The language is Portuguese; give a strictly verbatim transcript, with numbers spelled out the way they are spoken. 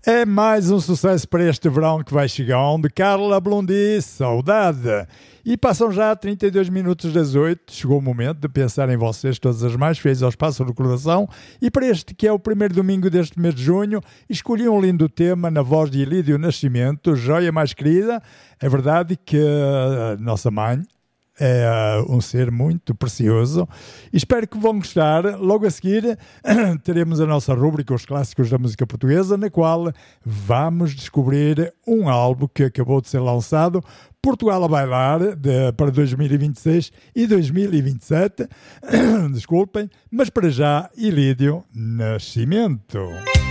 É mais um sucesso para este verão que vai chegando. Carla Blondie, Saudade. E passam já trinta e dois minutos das oito. Chegou o momento de pensar em vocês, todas as mais feias ao espaço de recordação. E para este que é o primeiro domingo deste mês de junho, escolhi um lindo tema na voz de Elídio Nascimento, joia mais querida. É verdade que a nossa mãe é uh, um ser muito precioso. Espero que vão gostar. Logo a seguir teremos a nossa rúbrica Os Clássicos da Música Portuguesa, na qual vamos descobrir um álbum que acabou de ser lançado, Portugal a Bailar, de, para dois mil e vinte e seis e dois mil e vinte e sete. Desculpem, mas para já, Elídio Nascimento.